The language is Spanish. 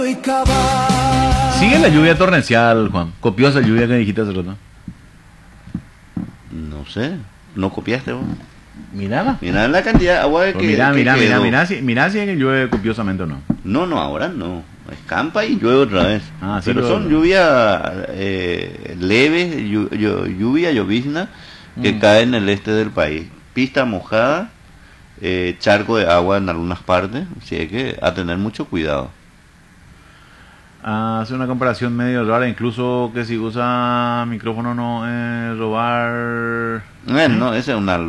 Sigue la lluvia torrencial, Juan. Copiosa lluvia que dijiste hace rato. No sé, no copiaste vos. Mirá. Mirá la cantidad de agua Pues que mirá quedó. si es que llueve copiosamente o no. No, ahora no. Escampa y llueve otra vez. Ah, sí, pero son llueve. lluvias leves, lluvia, llovizna, que cae en el este del país. Pista mojada, charco de agua en algunas partes, así hay que a tener mucho cuidado. Hace una comparación medio rara, incluso que si usa micrófono no robar. Bueno, no, esa es una